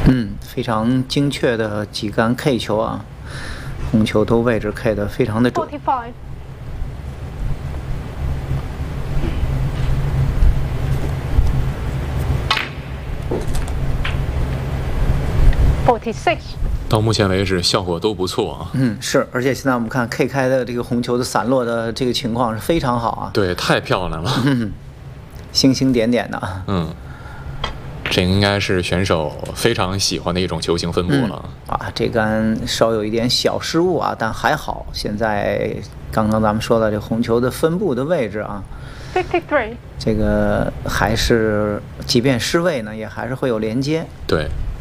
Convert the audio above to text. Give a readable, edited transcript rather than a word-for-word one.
非常精确的几杆 K 球啊，红球都位置 K 的非常的准。 45. 46. 到目前为止效果都不错啊。 是，而且现在我们看 K 开的这个红球的散落的这个情况是非常好啊。 对，太漂亮了。 星星点点的。 这应该是选手非常喜欢的一种球形分布了。 这杆稍有一点小失误啊，但还好。现在刚刚咱们说的这红球的分布的位置啊 53. 这个还是即便失位呢，也还是会有连接。 对。